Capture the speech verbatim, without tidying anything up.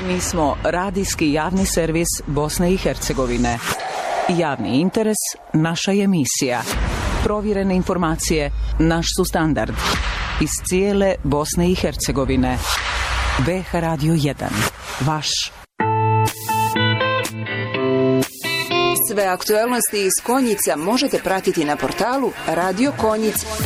Mi smo radijski javni servis Bosne i Hercegovine. Javni interes, naša je misija. Provjerene informacije, naš su standard. Iz cijele Bosne i Hercegovine. B H Radio jedan. Vaš. Sve aktuelnosti iz Konjica možete pratiti na portalu Radio Konjic.